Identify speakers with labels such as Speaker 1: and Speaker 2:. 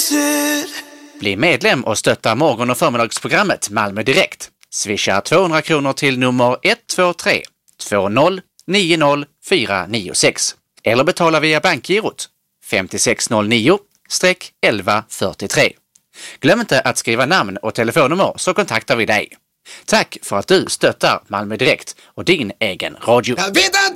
Speaker 1: Bli medlem och stötta morgon- och förmiddagsprogrammet Malmö Direkt. Swisha 200 kronor till nummer 123 20 90 496 eller betala via bankgirot 5609-1143. Glöm inte att skriva namn och telefonnummer så kontaktar vi dig. Tack för att du stöttar Malmö Direkt och din egen radio.
Speaker 2: Jag vet att